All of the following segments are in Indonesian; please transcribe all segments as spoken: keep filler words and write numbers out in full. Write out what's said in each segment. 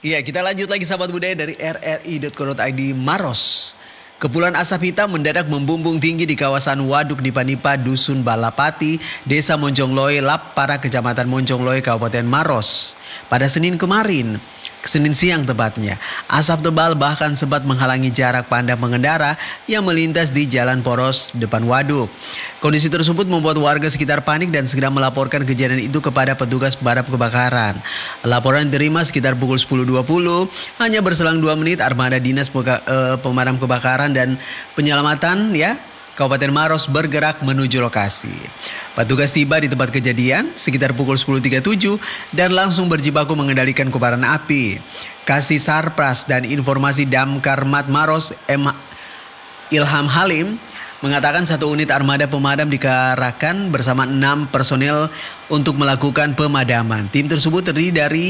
Iya, kita lanjut lagi sahabat budaya dari r r i titik co titik i d. Maros. Kepulan asap hitam mendadak membumbung tinggi di kawasan Waduk Dipa-Nipa, Dusun Balapati, Desa Monjongloe, Lapara, Kecamatan Monjongloe, Kabupaten Maros. Pada Senin kemarin, Senin siang tepatnya, asap tebal bahkan sempat menghalangi jarak pandang pengendara yang melintas di Jalan Poros depan waduk. Kondisi tersebut membuat warga sekitar panik dan segera melaporkan kejadian itu kepada petugas pemadam kebakaran. Laporan diterima sekitar pukul sepuluh dua puluh, hanya berselang dua menit armada dinas pemadam kebakaran dan penyelamatan ya Kabupaten Maros bergerak menuju lokasi. Petugas tiba di tempat kejadian sekitar pukul sepuluh tiga puluh tujuh dan langsung berjibaku mengendalikan kobaran api. Kasih Sarpras dan informasi Damkar Mat Maros M. Ilham Halim mengatakan satu unit armada pemadam dikerahkan bersama enam personel untuk melakukan pemadaman. Tim tersebut terdiri dari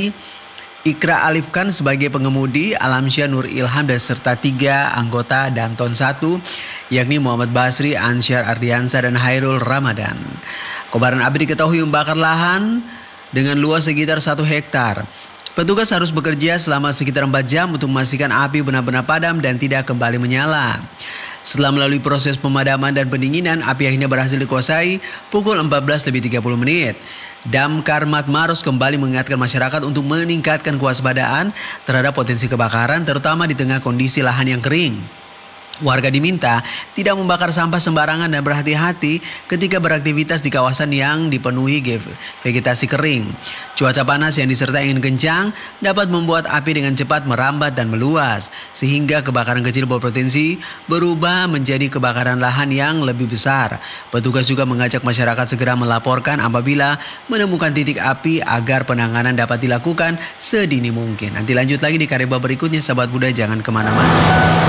Ikra Alif Khan sebagai pengemudi, Alamsyah Nur Ilham dan serta tiga anggota Danton satu yakni Muhammad Basri, Ansyar Ardiansa dan Hairul Ramadan. Kobaran api diketahui membakar lahan dengan luas sekitar satu hektar. Petugas harus bekerja selama sekitar empat jam untuk memastikan api benar-benar padam dan tidak kembali menyala. Setelah melalui proses pemadaman dan pendinginan, api akhirnya berhasil dikuasai pukul empat belas lebih tiga puluh menit. Damkar Mat Maros kembali mengingatkan masyarakat untuk meningkatkan kewaspadaan terhadap potensi kebakaran terutama di tengah kondisi lahan yang kering. Warga diminta tidak membakar sampah sembarangan dan berhati-hati ketika beraktivitas di kawasan yang dipenuhi vegetasi kering. Cuaca panas yang disertai angin kencang dapat membuat api dengan cepat merambat dan meluas, sehingga kebakaran kecil berpotensi berubah menjadi kebakaran lahan yang lebih besar. Petugas juga mengajak masyarakat segera melaporkan apabila menemukan titik api agar penanganan dapat dilakukan sedini mungkin. Nanti lanjut lagi di Kareba berikutnya, sahabat Buddha, jangan kemana-mana.